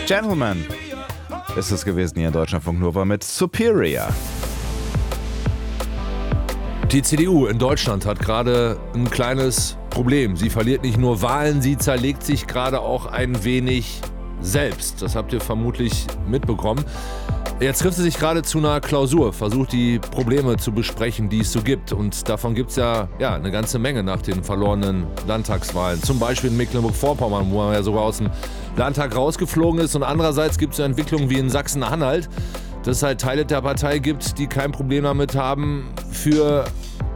Gentleman ist es gewesen hier in Deutschlandfunk Nova mit Superior. Die CDU in Deutschland hat gerade ein kleines Problem. Sie verliert nicht nur Wahlen, sie zerlegt sich gerade auch ein wenig selbst. Das habt ihr vermutlich mitbekommen. Jetzt trifft sie sich gerade zu einer Klausur, versucht die Probleme zu besprechen, die es so gibt. Und davon gibt es ja eine ganze Menge nach den verlorenen Landtagswahlen. Zum Beispiel in Mecklenburg-Vorpommern, wo man ja sogar aus dem Landtag rausgeflogen ist. Und andererseits gibt es ja Entwicklungen wie in Sachsen-Anhalt, dass es halt Teile der Partei gibt, die kein Problem damit haben, für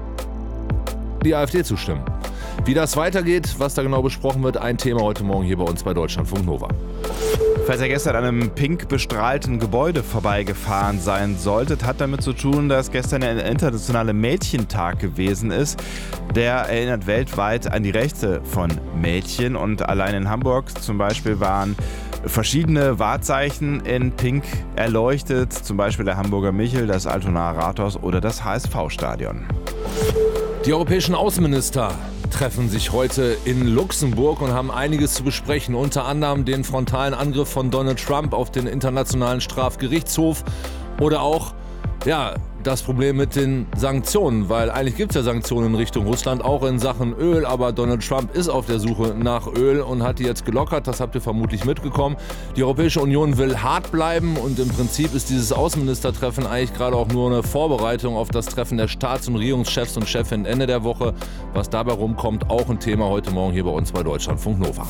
die AfD zu stimmen. Wie das weitergeht, was da genau besprochen wird, ein Thema heute Morgen hier bei uns bei Deutschlandfunk Nova. Falls ihr gestern an einem pink bestrahlten Gebäude vorbeigefahren sein solltet, hat damit zu tun, dass gestern der internationale Mädchentag gewesen ist. Der erinnert weltweit an die Rechte von Mädchen und allein in Hamburg zum Beispiel waren verschiedene Wahrzeichen in pink erleuchtet, zum Beispiel der Hamburger Michel, das Altonaer Rathaus oder das HSV-Stadion. Die europäischen Außenminister treffen sich heute in Luxemburg und haben einiges zu besprechen, unter anderem den frontalen Angriff von Donald Trump auf den Internationalen Strafgerichtshof oder auch das Problem mit den Sanktionen, weil eigentlich gibt es ja Sanktionen in Richtung Russland, auch in Sachen Öl, aber Donald Trump ist auf der Suche nach Öl und hat die jetzt gelockert, das habt ihr vermutlich mitbekommen. Die Europäische Union will hart bleiben und im Prinzip ist dieses Außenministertreffen eigentlich gerade auch nur eine Vorbereitung auf das Treffen der Staats- und Regierungschefs und Chefinnen Ende der Woche. Was dabei rumkommt, auch ein Thema heute Morgen hier bei uns bei Deutschlandfunk Nova.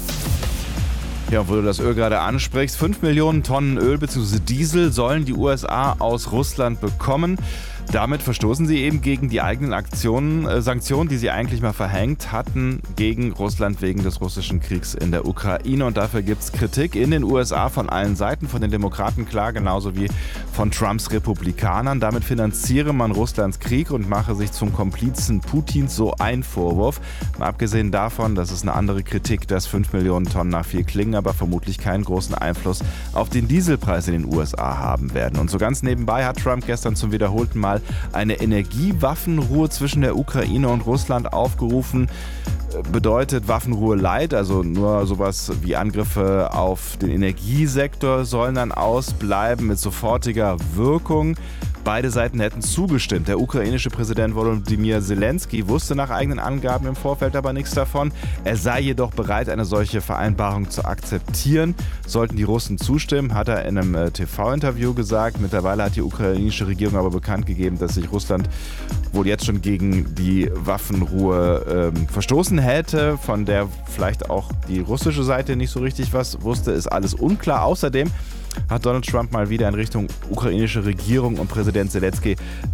Ja, wo du das Öl gerade ansprichst, 5 Millionen Tonnen Öl bzw. Diesel sollen die USA aus Russland bekommen. Damit verstoßen sie eben gegen die eigenen Sanktionen, die sie eigentlich mal verhängt hatten gegen Russland wegen des russischen Kriegs in der Ukraine. Und dafür gibt es Kritik in den USA von allen Seiten, von den Demokraten klar, genauso wie von Trumps Republikanern. Damit finanziere man Russlands Krieg und mache sich zum Komplizen Putins, so ein Vorwurf. Mal abgesehen davon, dass es eine andere Kritik, dass 5 Millionen Tonnen nach viel klingen, aber vermutlich keinen großen Einfluss auf den Dieselpreis in den USA haben werden. Und so ganz nebenbei hat Trump gestern zum wiederholten Mal eine Energiewaffenruhe zwischen der Ukraine und Russland aufgerufen. Bedeutet Waffenruhe light, also nur sowas wie Angriffe auf den Energiesektor sollen dann ausbleiben mit sofortiger Wirkung. Beide Seiten hätten zugestimmt. Der ukrainische Präsident Volodymyr Zelensky wusste nach eigenen Angaben im Vorfeld aber nichts davon. Er sei jedoch bereit, eine solche Vereinbarung zu akzeptieren. Sollten die Russen zustimmen, hat er in einem TV-Interview gesagt. Mittlerweile hat die ukrainische Regierung aber bekannt gegeben, dass sich Russland wohl jetzt schon gegen die Waffenruhe verstoßen hätte, von der vielleicht auch die russische Seite nicht so richtig was wusste, ist alles unklar. Außerdem hat Donald Trump mal wieder in Richtung ukrainische Regierung und Präsident Zelensky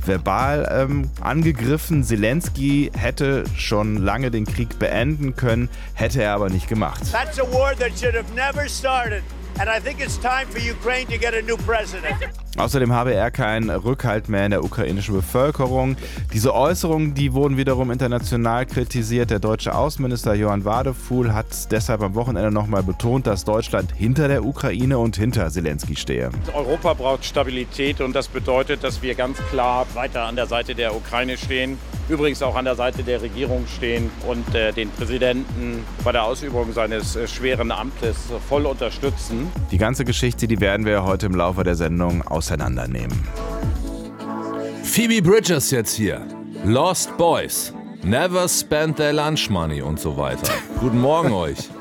verbal angegriffen. Zelensky hätte schon lange den Krieg beenden können, hätte er aber nicht gemacht. That's a war that should have never started. And I think it's time for Ukraine to get a new president. Außerdem habe er keinen Rückhalt mehr in der ukrainischen Bevölkerung. Diese Äußerungen, die wurden wiederum international kritisiert. Der deutsche Außenminister Johann Wadefuhl hat deshalb am Wochenende nochmal betont, dass Deutschland hinter der Ukraine und hinter Zelensky stehe. Europa braucht Stabilität und das bedeutet, dass wir ganz klar weiter an der Seite der Ukraine stehen. Übrigens auch an der Seite der Regierung stehen und den Präsidenten bei der Ausübung seines schweren Amtes voll unterstützen. Die ganze Geschichte, die werden wir heute im Laufe der Sendung auseinandernehmen. Phoebe Bridgers jetzt hier. Lost Boys. Never spend their lunch money und so weiter. Guten Morgen euch.